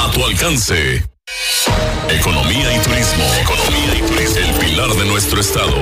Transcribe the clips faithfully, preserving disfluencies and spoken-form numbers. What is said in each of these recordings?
A tu alcance. Economía y turismo. Economía y turismo. El pilar de nuestro estado.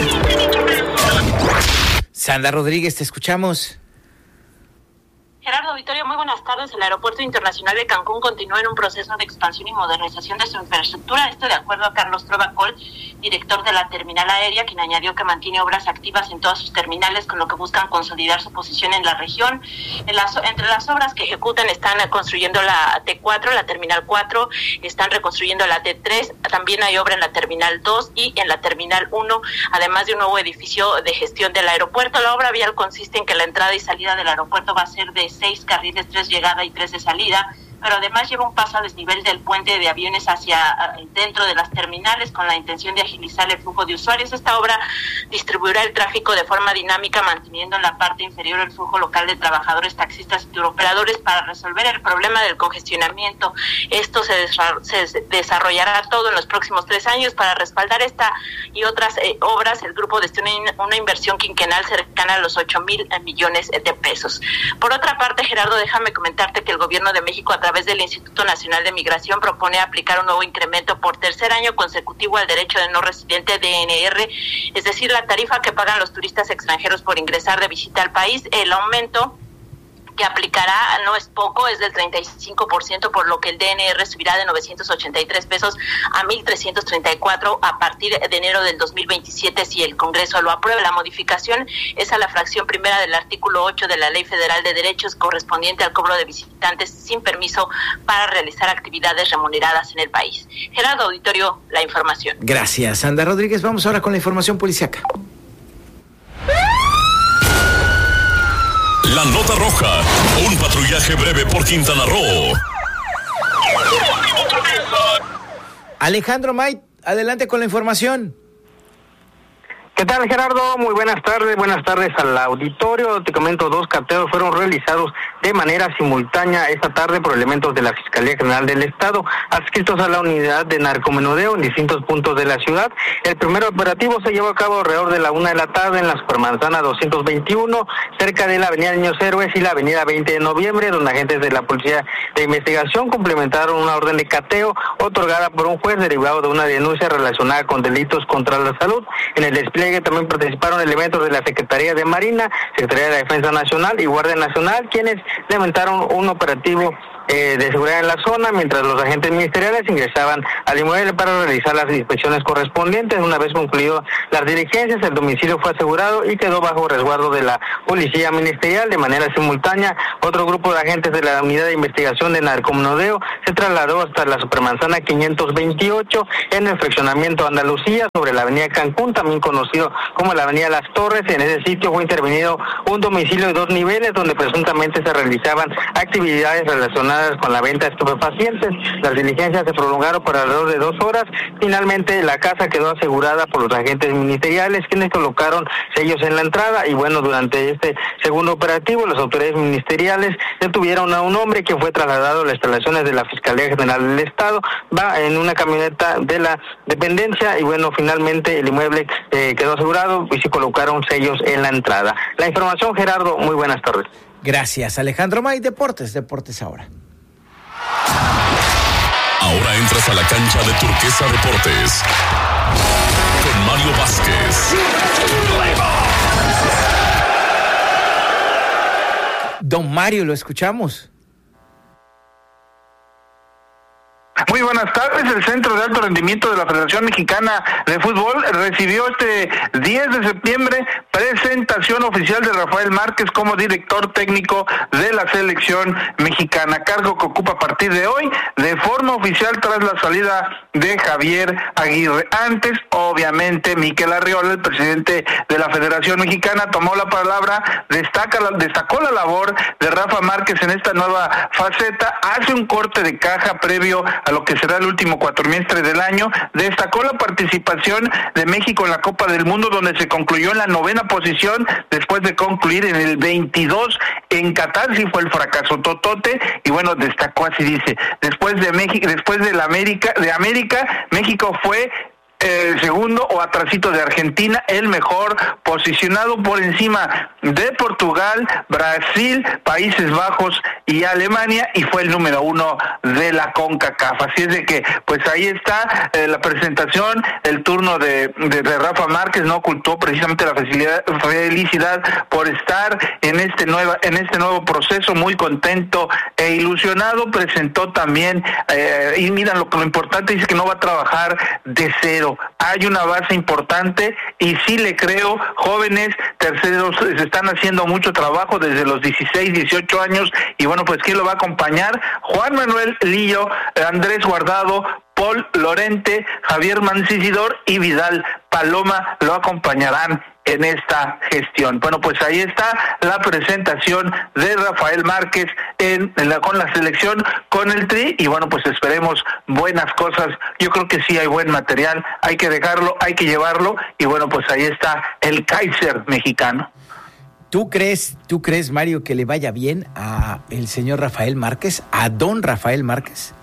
Sandra Rodríguez, te escuchamos. Gerardo Vittorio, muy buenas tardes. El Aeropuerto Internacional de Cancún continúa en un proceso de expansión y modernización de su infraestructura. Esto de acuerdo a Carlos Trovacol, director de la terminal aérea, quien añadió que mantiene obras activas en todas sus terminales, con lo que buscan consolidar su posición en la región. En las, entre las obras que ejecutan están construyendo la T cuatro, la terminal cuatro, están reconstruyendo la T tres, también hay obra en la terminal dos y en la terminal uno, además de un nuevo edificio de gestión del aeropuerto. La obra vial consiste en que la entrada y salida del aeropuerto va a ser de seis carriles, tres llegada y tres de salida, pero además lleva un paso a desnivel del puente de aviones hacia dentro de las terminales con la intención de agilizar el flujo de usuarios. Esta obra distribuirá el tráfico de forma dinámica, manteniendo en la parte inferior el flujo local de trabajadores, taxistas y turoperadores para resolver el problema del congestionamiento. Esto se, desra- se desarrollará todo en los próximos tres años. Para respaldar esta y otras eh, obras, el grupo destina una inversión quinquenal cercana a los ocho mil millones de pesos. Por otra parte, Gerardo, déjame comentarte que el gobierno de México, a través del Instituto Nacional de Migración, propone aplicar un nuevo incremento por tercer año consecutivo al derecho de no residente D N R, es decir, la tarifa que pagan los turistas extranjeros por ingresar de visita al país. El aumento que aplicará no es poco, es del treinta y cinco por ciento, por lo que el D N R subirá de novecientos ochenta y tres pesos a mil trescientos treinta y cuatro a partir de enero del dos mil veintisiete, si el Congreso lo aprueba. La modificación es a la fracción primera del artículo ocho de la Ley Federal de Derechos, correspondiente al cobro de visitantes sin permiso para realizar actividades remuneradas en el país. Gerardo Auditorio, la información. Gracias, Sandra Rodríguez. Vamos ahora con la información policiaca. La nota roja, un patrullaje breve por Quintana Roo. Alejandro Mait, adelante con la información. ¿Qué tal, Gerardo? Muy buenas tardes, buenas tardes al auditorio. Te comento, dos cateos fueron realizados de manera simultánea esta tarde por elementos de la Fiscalía General del Estado, adscritos a la unidad de narcomenudeo en distintos puntos de la ciudad. El primer operativo se llevó a cabo alrededor de la una de la tarde en la Supermanzana doscientos veintiuno, cerca de la avenida Niños Héroes y la avenida veinte de noviembre, donde agentes de la Policía de Investigación complementaron una orden de cateo otorgada por un juez derivado de una denuncia relacionada con delitos contra la salud. En el despliegue también participaron elementos de la Secretaría de Marina, Secretaría de la Defensa Nacional y Guardia Nacional, quienes levantaron un operativo eh, de seguridad en la zona, mientras los agentes ministeriales ingresaban al inmueble para realizar las inspecciones correspondientes. Una vez concluido las diligencias, el domicilio fue asegurado y quedó bajo resguardo de la Policía Ministerial. De manera simultánea, otro grupo de agentes de la Unidad de Investigación de Narcomenudeo se trasladó hasta la Supermanzana quinientos veintiocho en el fraccionamiento Andalucía, sobre la avenida Cancún, también conocido como la avenida Las Torres. En ese sitio fue intervenido un domicilio de dos niveles donde presuntamente se realizaban actividades relacionadas con la venta de estupefacientes. Las diligencias se prolongaron por alrededor de dos horas. Finalmente, la casa quedó asegurada por los agentes ministeriales, quienes colocaron sellos en la entrada. Y bueno, durante este segundo operativo, las autoridades ministeriales detuvieron a un hombre que fue trasladado a las instalaciones de la Fiscalía General del Estado, va en una camioneta de la dependencia. Y bueno, finalmente el inmueble eh, quedó asegurado y se colocaron sellos en la entrada. La información, Gerardo, muy buenas tardes. Gracias, Alejandro May. Deportes, deportes ahora. Ahora entras a la cancha de Turquesa Deportes con Mario Vázquez. Don Mario, lo escuchamos. Muy buenas tardes. El Centro de Alto Rendimiento de la Federación Mexicana de Fútbol recibió este diez de septiembre presentación oficial de Rafael Márquez como director técnico de la selección mexicana, cargo que ocupa a partir de hoy de forma oficial tras la salida de Javier Aguirre. Antes, obviamente, Miquel Arriola, el presidente de la Federación Mexicana, tomó la palabra, destaca, destacó la labor de Rafa Márquez en esta nueva faceta, hace un corte de caja previo a lo que será el último cuatrimestre del año. Destacó la participación de México en la Copa del Mundo, donde se concluyó en la novena posición después de concluir en el veintidós en Qatar. Sí fue el fracaso totote, y bueno, destacó así, dice, después de México, después de la América, de América, México fue el segundo o atrasito de Argentina, el mejor posicionado por encima de Portugal, Brasil, Países Bajos y Alemania, y fue el número uno de la CONCACAF. Así es de que, pues ahí está eh, la presentación, el turno de, de, de Rafa Márquez no ocultó precisamente la felicidad, felicidad por estar en este nueva, en este nuevo proceso, muy contento e ilusionado. Presentó también, eh, y miran lo, lo importante, dice que no va a trabajar de cero. Hay una base importante y sí le creo, jóvenes terceros se están haciendo mucho trabajo desde los dieciséis, dieciocho años, y bueno, pues ¿quién lo va a acompañar? Juan Manuel Lillo, Andrés Guardado, Paul Lorente, Javier Mancisidor y Vidal Paloma lo acompañarán en esta gestión. Bueno, pues ahí está la presentación de Rafael Márquez en, en la, con la selección, con el Tri, y bueno, pues esperemos buenas cosas. Yo creo que sí hay buen material, hay que dejarlo, hay que llevarlo, y bueno, pues ahí está el Kaiser mexicano. ¿Tú crees, tú crees, Mario, que le vaya bien a el señor Rafael Márquez, a don Rafael Márquez?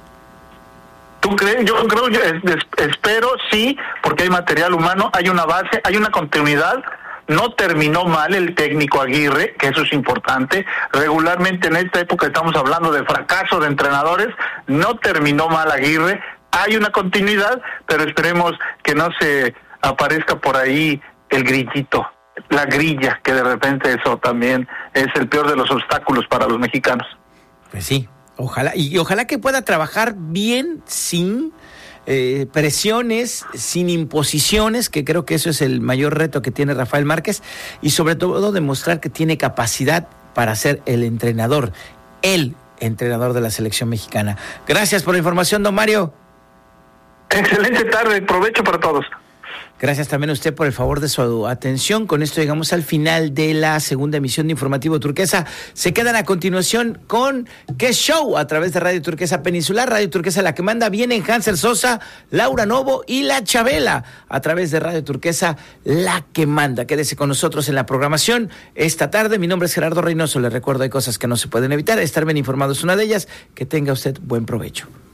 ¿Tú crees? Yo creo, yo es, es, espero, sí, porque hay material humano, hay una base, hay una continuidad. No terminó mal el técnico Aguirre, que eso es importante. Regularmente en esta época estamos hablando de fracaso de entrenadores. No terminó mal Aguirre, hay una continuidad, pero esperemos que no se aparezca por ahí el grillito, la grilla, que de repente eso también es el peor de los obstáculos para los mexicanos. Pues sí. Ojalá, y ojalá que pueda trabajar bien, sin eh, presiones, sin imposiciones, que creo que eso es el mayor reto que tiene Rafael Márquez, y sobre todo demostrar que tiene capacidad para ser el entrenador, el entrenador de la selección mexicana. Gracias por la información, don Mario. Excelente tarde, provecho para todos. Gracias también a usted por el favor de su atención. Con esto llegamos al final de la segunda emisión de Informativo Turquesa. Se quedan a continuación con ¿Qué Show? A través de Radio Turquesa Peninsular, Radio Turquesa La que manda. Vienen Hanser Sosa, Laura Novo y La Chabela a través de Radio Turquesa La que manda. Quédese con nosotros en la programación esta tarde. Mi nombre es Gerardo Reynoso. Le recuerdo, hay cosas que no se pueden evitar. Estar bien informado es una de ellas. Que tenga usted buen provecho.